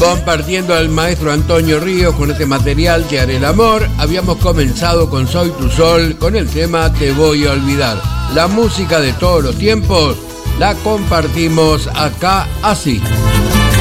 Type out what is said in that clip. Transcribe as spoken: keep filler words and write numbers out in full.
Compartiendo al maestro Antonio Ríos con este material Te haré el amor. Habíamos comenzado con Soy tu sol, con el tema Te voy a olvidar. La música de todos los tiempos la compartimos acá así.